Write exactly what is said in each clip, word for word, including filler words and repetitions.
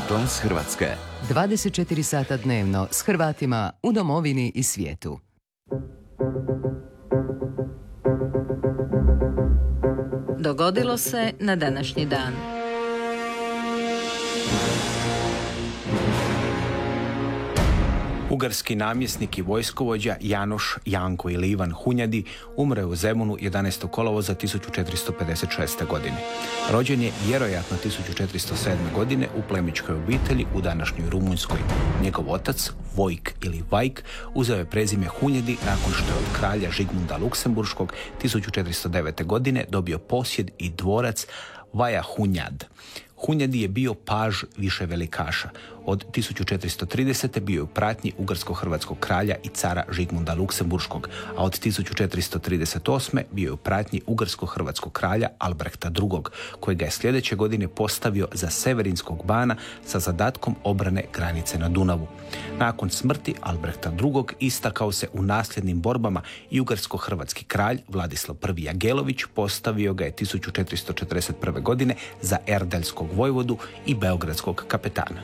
Glas Hrvatske. dvadeset četiri sata dnevno s Hrvatima u domovini i svijetu. Dogodilo se na današnji dan. Ugarski namjesnik i vojskovođa Janoš Janko ili Ivan Hunjadi umre u Zemunu jedanaestog kolovoza tisuću četiristo pedeset šeste. godine. Rođen je vjerojatno tisuću četiristo sedme. godine u plemićkoj obitelji u današnjoj Rumunjskoj. Njegov otac, Vojk ili Vajk, uzeo je prezime Hunjadi nakon što je od kralja Žigmunda Luksemburškog tisuću četiristo devete. godine dobio posjed i dvorac Vaja Hunjad. Hunjadi je bio paž više velikaša. Od tisuću četiristo tridesete. bio je u pratnji ugarsko-hrvatskog kralja i cara Žigmunda Luksemburškog, a od tisuću četiristo trideset osme. bio je u pratnji ugarsko-hrvatskog kralja Albrehta drugog. koji ga je sljedeće godine postavio za severinskog bana sa zadatkom obrane granice na Dunavu. Nakon smrti Albrehta drugog. istakao se u nasljednim borbama i ugarsko-hrvatski kralj Vladislav prvi. Jagelović postavio ga je tisuću četiristo četrdeset prve. godine za erdeljskog vojvodu i beogradskog kapetana.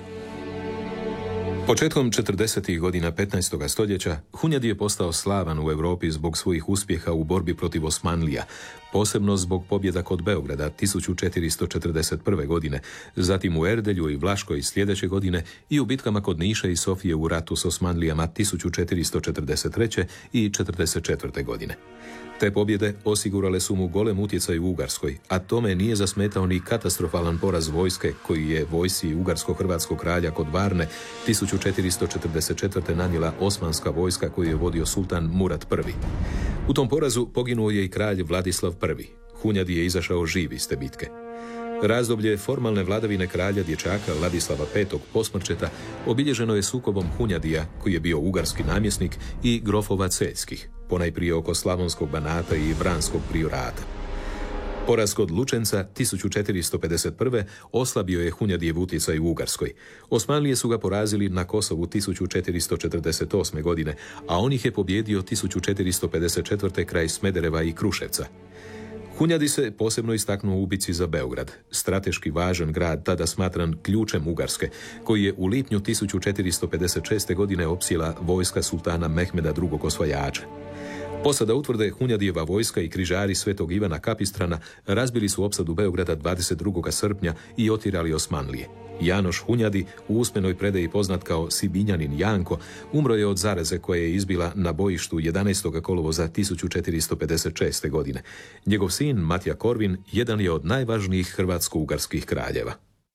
Početkom četrdesetih godina petnaestog stoljeća Hunjadi je postao slavan u Europi zbog svojih uspjeha u borbi protiv Osmanlija, posebno zbog pobjeda kod Beograda tisuću četiristo četrdeset prve. godine, zatim u Erdelju i Vlaškoj sljedeće godine i u bitkama kod Niša i Sofije u ratu s Osmanlijama tisuću četiristo četrdeset treće. i četrdeset četvrte. godine. Te pobjede osigurale su mu golem utjecaj u Ugarskoj, a tome nije zasmetao ni katastrofalan poraz vojske koji je vojsci ugarsko-hrvatskog kralja kod Varne tisuću četiristo četrdeset četvrte. nanijela osmanska vojska koju je vodio sultan Murad prvi. U tom porazu poginuo je i kralj Vladislav prvi. Hunjadi je izašao živ iz te bitke. Razdoblje formalne vladavine kralja dječaka Ladislava petog. posmrčeta obilježeno je sukobom Hunjadija, koji je bio ugarski namjesnik, i grofova celjskih, ponajprije oko Slavonskog Banata i Vranskog priorata. Poraz kod Lučenca tisuću četiristo pedeset prve. oslabio je Hunjadijev utjecaj u Ugarskoj. Osmanlije su ga porazili na Kosovu tisuću četiristo četrdeset osme. godine, a on ih je pobjedio tisuću četiristo pedeset četvrte. kraj Smedereva i Kruševca. Hunjadi se posebno istaknuo u bici za Beograd, strateški važan grad tada smatran ključem Ugarske, koji je u lipnju tisuću četiristo pedeset šeste. godine opsjela vojska sultana Mehmeda drugog. osvajača. Posada utvrde Hunjadijeva vojska i križari Svetog Ivana Kapistrana razbili su opsadu Beograda dvadeset drugog. srpnja i otjerali Osmanlije. Janoš Hunjadi, u usmenoj predaji poznat kao Sibinjanin Janko, umro je od zaraze koja je izbila na bojištu jedanaestog. kolovoza tisuću četiristo pedeset šeste. godine. Njegov sin Matija Korvin jedan je od najvažnijih hrvatsko-ugarskih kraljeva.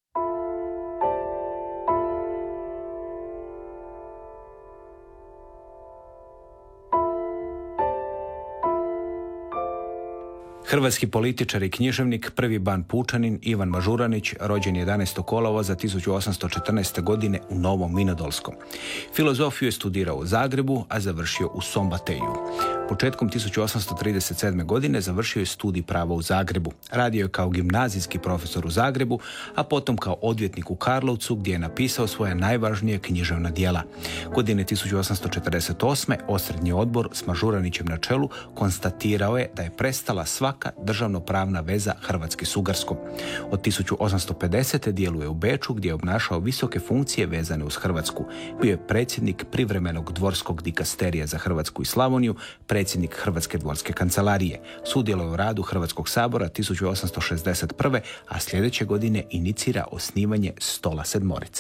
Hrvatski političar i književnik, prvi ban pučanin Ivan Mažuranić, rođen jedanaestog. kolovoza tisuću osamsto četrnaeste. godine u Novom Vinodolskom. Filozofiju je studirao u Zagrebu, a završio u Sombateju. Početkom tisuću osamsto trideset sedme. godine završio je studij prava u Zagrebu. Radio je kao gimnazijski profesor u Zagrebu, a potom kao odvjetnik u Karlovcu, gdje je napisao svoja najvažnije književna djela. Godine tisuću osamsto četrdeset osme. Osrednji odbor s Mažuranićem na čelu konstatirao je da je prestala svaka državnopravna veza Hrvatske s Ugarskom. Od tisuću osamsto pedesete. djeluje u Beču, gdje je obnašao visoke funkcije vezane uz Hrvatsku. Bio je predsjednik privremenog dvorskog dikasterija za Hrvatsku i Slavoniju, predsjednik Hrvatske dvorske kancelarije. Sudjelovao u radu Hrvatskog sabora tisuću osamsto šezdeset prve. a sljedeće godine inicira osnivanje Stola sedmorice.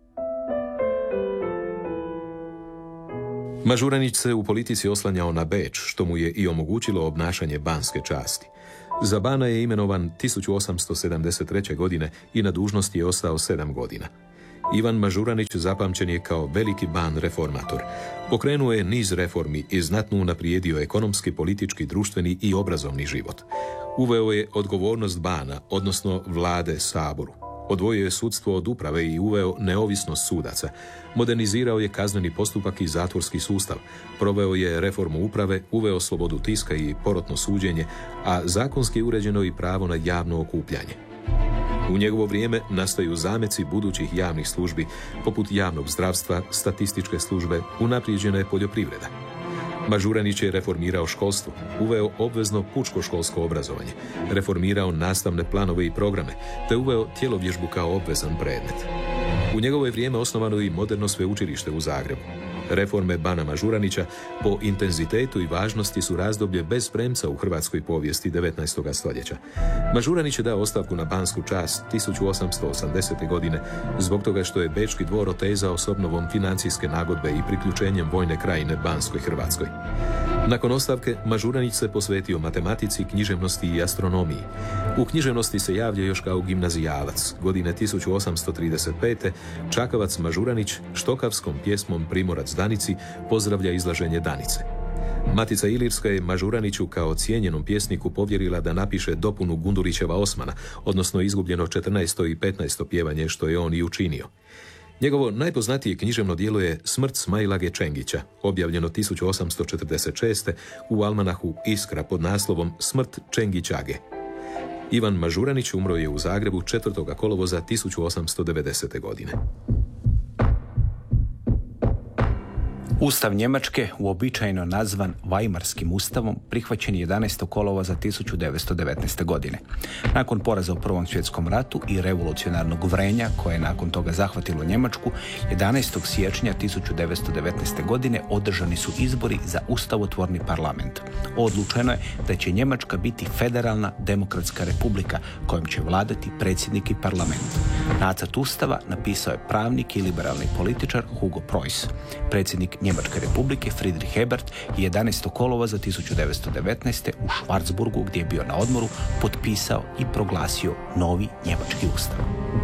Mažuranić se u politici oslanjao na Beč, što mu je i omogućilo obnašanje banske časti. Za bana je imenovan tisuću osamsto sedamdeset treće. godine i na dužnosti je ostao sedam godina. Ivan Mažuranić zapamćen je kao veliki ban reformator. Pokrenuo je niz reformi i znatno unaprijedio ekonomski, politički, društveni i obrazovni život. Uveo je odgovornost bana, odnosno vlade saboru. Odvojio je sudstvo od uprave i uveo neovisnost sudaca. Modernizirao je kazneni postupak i zatvorski sustav. Proveo je reformu uprave, uveo slobodu tiska i porotno suđenje, a zakonski uređeno i pravo na javno okupljanje. U njegovo vrijeme nastaju zameci budućih javnih službi, poput javnog zdravstva, statističke službe, unaprijeđena je poljoprivreda. Mažuranić je reformirao školstvo, uveo obvezno pučko školsko obrazovanje, reformirao nastavne planove i programe, te uveo tjelovježbu kao obvezan predmet. U njegovo je vrijeme osnovano i moderno sveučilište u Zagrebu. Reforme Bana Mažuranića po intenzitetu i važnosti su razdoblje bez premca u hrvatskoj povijesti devetnaestog stoljeća. Mažuranić je dao ostavku na bansku čast tisuću osamsto osamdesete. godine zbog toga što je Bečki dvor otezao s obnovom financijske nagodbe i priključenjem vojne krajine Banskoj Hrvatskoj. Nakon ostavke, Mažuranić se posvetio matematici, književnosti i astronomiji. U književnosti se javlja još kao gimnazijalac. Godine tisuću osamsto trideset pete. Čakavac Mažuranić štokavskom pjesmom Primorac Danici pozdravlja izlaženje Danice. Matica Ilirska je Mažuraniću kao cijenjenom pjesniku povjerila da napiše dopunu Gundulićeva Osmana, odnosno izgubljeno četrnaesto i petnaesto pjevanje, što je on i učinio. Njegovo najpoznatije književno djelo je Smrt Smajlage Čengića, objavljeno tisuću osamsto četrdeset šeste. u almanahu Iskra pod naslovom Smrt Čengićage. Ivan Mažuranić umro je u Zagrebu četvrtog kolovoza tisuću osamsto devedesete. godine. Ustav Njemačke, uobičajeno nazvan Vajmarskim ustavom, prihvaćen je jedanaestog kolovoza tisuću devetsto devetnaeste. godine. Nakon poraza u Prvom svjetskom ratu i revolucionarnog vrenja, koje je nakon toga zahvatilo Njemačku, jedanaestog siječnja tisuću devetsto devetnaeste. godine održani su izbori za ustavotvorni parlament. Odlučeno je da će Njemačka biti federalna demokratska republika kojom će vladati predsjednik i parlament. Nacrt ustava napisao je pravnik i liberalni političar Hugo Preuss. Predsjednik Njemačke republike Friedrich Ebert je jedanaestog kolovoza tisuću devetsto devetnaeste. u Schwarzburgu, gdje je bio na odmoru, potpisao i proglasio novi njemački ustav.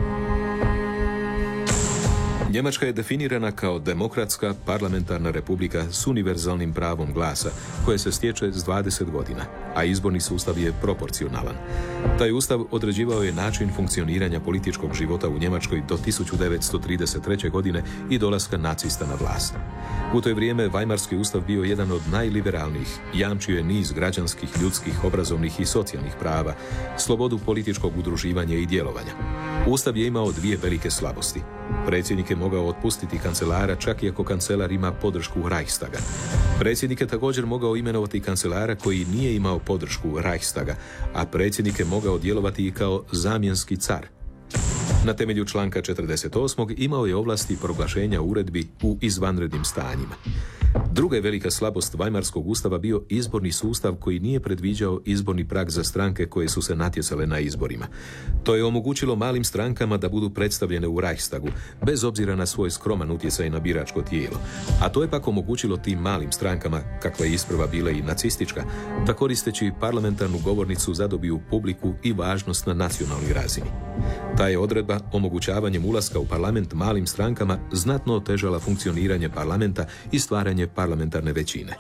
Njemačka je definirana kao demokratska parlamentarna republika s univerzalnim pravom glasa, koje se stječe s dvadeset godina, a izborni sustav je proporcionalan. Taj ustav određivao je način funkcioniranja političkog života u Njemačkoj do tisuću devetsto trideset treće. godine i dolaska nacista na vlast. U to je vrijeme Vajmarski ustav bio jedan od najliberalnijih, jamčio je niz građanskih, ljudskih, obrazovnih i socijalnih prava, slobodu političkog udruživanja i djelovanja. Ustav je imao dvije velike slabosti. Predsjednik je mogao otpustiti kancelara čak i ako kancelar ima podršku Reichstaga. Predsjednik je također mogao imenovati kancelara koji nije imao podršku Reichstaga, a predsjednik je mogao djelovati i kao zamjenski car. Na temelju članka četrdeset osmog imao je ovlasti proglašenja uredbi u izvanrednim stanjima. Druga je velika slabost Vajmarskog ustava bio izborni sustav koji nije predviđao izborni prag za stranke koje su se natjecale na izborima. To je omogućilo malim strankama da budu predstavljene u Reichstagu, bez obzira na svoj skroman utjecaj na biračko tijelo. A to je pak omogućilo tim malim strankama, kakva je isprva bila i nacistička, da koristeći parlamentarnu govornicu zadobiju publiku i važnost na nacionalnoj razini. Ta je odredba omogućavanjem ulaska u parlament malim strankama znatno otežala funkcioniranje parlamenta i stvaranje parlamentarne većine.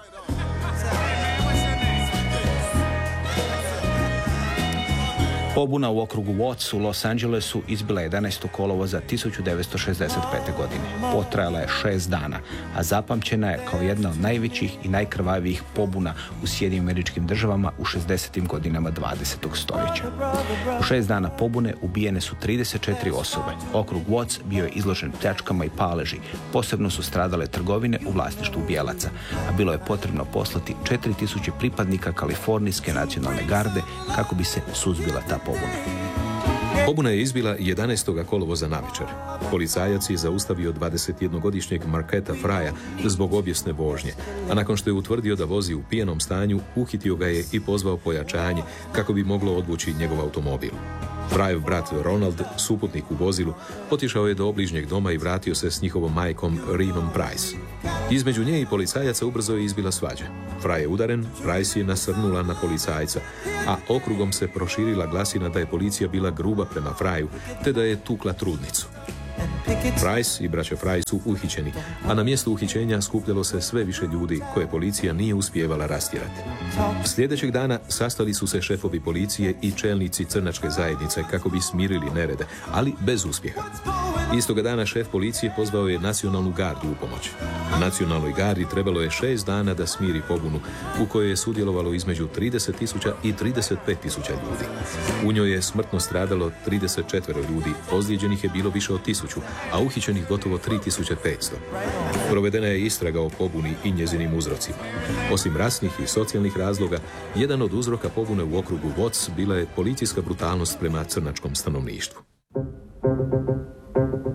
Pobuna u okrugu Watts u Los Angelesu izbila jedanaestog kolovoza tisuću devetsto šezdeset pete. godine. Potrajala je šest dana, a zapamćena je kao jedna od najvećih i najkrvavijih pobuna u Sjedinjenim Američkim Državama u šezdesetim godinama dvadesetog stoljeća. U šest dana pobune ubijene su trideset četiri osobe. Okrug Watts bio je izložen pljačkama i paleži. Posebno su stradale trgovine u vlasništvu bijelaca, a bilo je potrebno poslati četiri tisuće pripadnika Kalifornijske nacionalne garde kako bi se suzbila ta pobuna. Pobuna je izbila jedanaestog kolovoza navečer. Policajac je zaustavio dvadesetjednogodišnjeg Marketa Fraja zbog obijesne vožnje, a nakon što je utvrdio da vozi u pijanom stanju, uhitio ga je i pozvao pojačanje kako bi moglo odvući njegov automobil. Frajev brat Ronald, suputnik u vozilu, otišao je do obližnjeg doma i vratio se s njihovom majkom Rinom Price. Između nje i policajaca ubrzo je izbila svađa. Fraj je udaren, Price je nasrnula na policajca, a okrugom se proširila glasina da je policija bila gruba prema Fraju, te da je tukla trudnicu. Price i braća Fraj su uhićeni, a na mjestu uhićenja skupljalo se sve više ljudi koje policija nije uspijevala rastjerati. Sljedećeg dana sastali su se šefovi policije i čelnici crnačke zajednice kako bi smirili nerede, ali bez uspjeha. Istoga dana šef policije pozvao je nacionalnu gardu u pomoć. Nacionalnoj gardi trebalo je šest dana da smiri pobunu, u kojoj je sudjelovalo između trideset tisuća i trideset pet tisuća ljudi. U njoj je smrtno stradalo trideset četiri ljudi, ozlijeđenih je bilo više od tisuću, a uhićenih gotovo tri tisuće petsto. Provedena je istraga o pobuni i njezinim uzrocima. Osim rasnih i socijalnih razloga, jedan od uzroka pobune u okrugu Watts bila je policijska brutalnost prema crnačkom stanovništvu.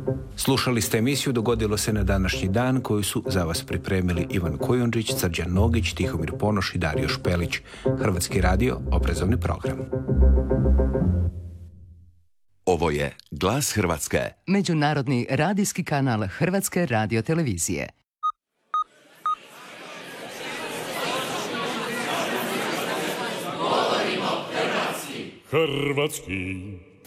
Slušali ste emisiju Dogodilo se na današnji dan, koju su za vas pripremili Ivan Kujundžić, Srđan Nogić, Tihomir Ponoš i Dario Špelić. Hrvatski radio, obrazovni program. Ovo je Glas Hrvatske. Međunarodni radijski kanal Hrvatske radiotelevizije. Hrvatski.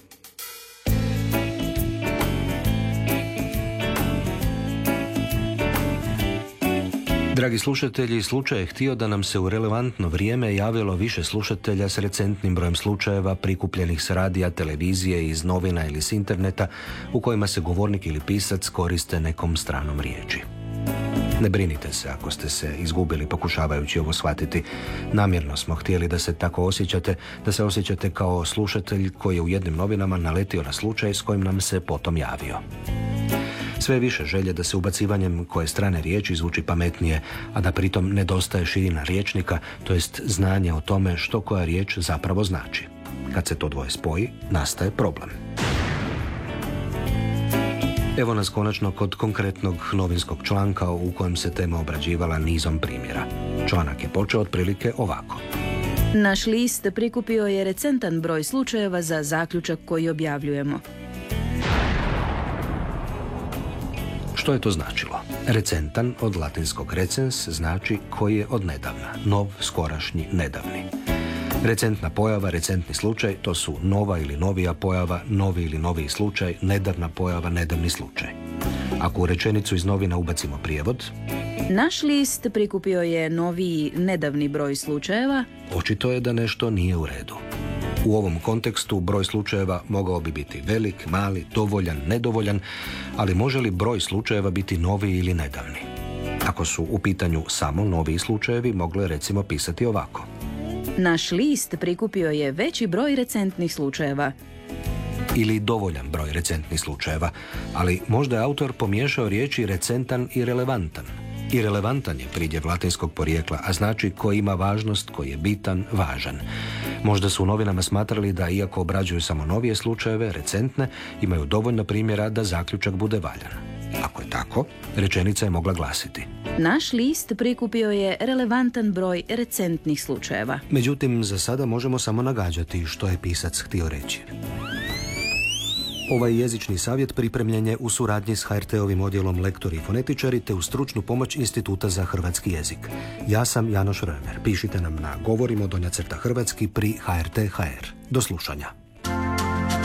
Dragi slušatelji, slučaj je htio da nam se u relevantno vrijeme javilo više slušatelja s recentnim brojem slučajeva prikupljenih s radija, televizije, iz novina ili s interneta u kojima se govornik ili pisac koriste nekom stranom riječi. Ne brinite se ako ste se izgubili pokušavajući ovo shvatiti. Namjerno smo htjeli da se tako osjećate, da se osjećate kao slušatelj koji je u jednim novinama naletio na slučaj s kojim nam se potom javio. Sve više želje da se ubacivanjem koje strane riječi zvuči pametnije, a da pritom nedostaje širina riječnika, to jest znanje o tome što koja riječ zapravo znači. Kad se to dvoje spoji, nastaje problem. Evo nas konačno kod konkretnog novinskog članka u kojem se tema obrađivala nizom primjera. Članak je počeo otprilike ovako. Naš list prikupio je recentan broj slučajeva za zaključak koji objavljujemo. Što je to značilo? Recentan od latinskog recens znači koji je od nedavna, nov, skorašnji, nedavni. Recentna pojava, recentni slučaj, to su nova ili novija pojava, novi ili noviji slučaj, nedavna pojava, nedavni slučaj. Ako u rečenicu iz novina ubacimo prijevod, naš list prikupio je noviji, nedavni broj slučajeva, očito je da nešto nije u redu. U ovom kontekstu broj slučajeva mogao bi biti velik, mali, dovoljan, nedovoljan, ali može li broj slučajeva biti novi ili nedavni? Ako su u pitanju samo noviji slučajevi, moglo je recimo pisati ovako. Naš list prikupio je veći broj recentnih slučajeva. Ili dovoljan broj recentnih slučajeva, ali možda je autor pomiješao riječi recentan i relevantan. I relevantan je pridjev latinskog porijekla, a znači koji ima važnost, koji je bitan, važan. Možda su u novinama smatrali da, iako obrađuju samo novije slučajeve, recentne, imaju dovoljno primjera da zaključak bude valjan. Ako je tako, rečenica je mogla glasiti. Naš list prikupio je relevantan broj recentnih slučajeva. Međutim, za sada možemo samo nagađati što je pisac htio reći. Ovaj jezični savjet pripremljen je u suradnji s H R T-ovim odjelom Lektori i fonetičari te uz stručnu pomoć Instituta za hrvatski jezik. Ja sam Janoš Römer. Pišite nam na govorimo donja crta hrvatski pri H R T H R. Do slušanja.